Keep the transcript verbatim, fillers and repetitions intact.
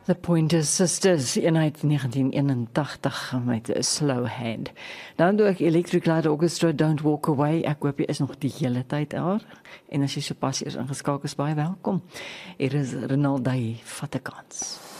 The Pointer Sisters, eenheid negentien eenentagtig met a Slow Hand. Dan doe ek Electric Light Orchestra, Don't Walk Away. Ek hoop jy is nog die hele tyd daar. En as jy sopas eers ingeskakel is, baie welkom. Hier is Renaldai, vat 'n kans.